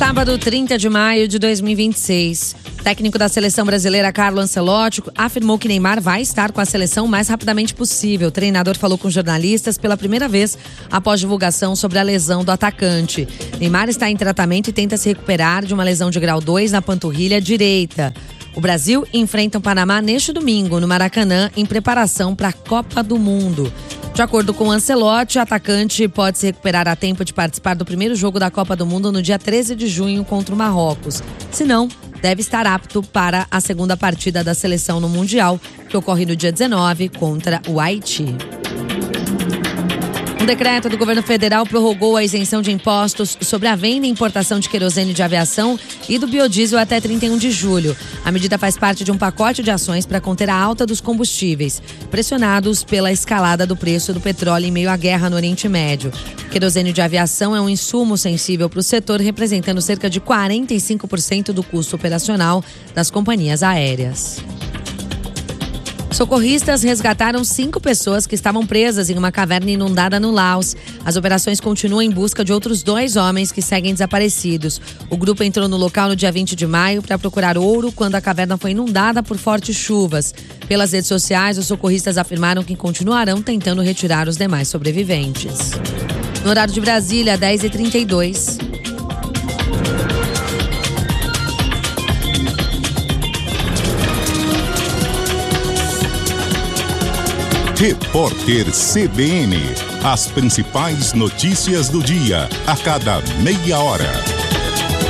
Sábado, 30 de maio de 2026. O técnico da seleção brasileira, Carlo Ancelotti, afirmou que Neymar vai estar com a seleção o mais rapidamente possível. O treinador falou com jornalistas pela primeira vez após divulgação sobre a lesão do atacante. Neymar está em tratamento e tenta se recuperar de uma lesão de grau 2 na panturrilha direita. O Brasil enfrenta o Panamá neste domingo, no Maracanã, em preparação para a Copa do Mundo. De acordo com o Ancelotti, o atacante pode se recuperar a tempo de participar do primeiro jogo da Copa do Mundo no dia 13 de junho contra o Marrocos. Se não, deve estar apto para a segunda partida da seleção no Mundial, que ocorre no dia 19 contra o Haiti. Um decreto do governo federal prorrogou a isenção de impostos sobre a venda e importação de querosene de aviação e do biodiesel até 31 de julho. A medida faz parte de um pacote de ações para conter a alta dos combustíveis, pressionados pela escalada do preço do petróleo em meio à guerra no Oriente Médio. O querosene de aviação é um insumo sensível para o setor, representando cerca de 45% do custo operacional das companhias aéreas. Socorristas resgataram 5 pessoas que estavam presas em uma caverna inundada no Laos. As operações continuam em busca de outros 2 homens que seguem desaparecidos. O grupo entrou no local no dia 20 de maio para procurar ouro quando a caverna foi inundada por fortes chuvas. Pelas redes sociais, os socorristas afirmaram que continuarão tentando retirar os demais sobreviventes. No horário de Brasília, 10h32. Repórter CBN. As principais notícias do dia, a cada meia hora.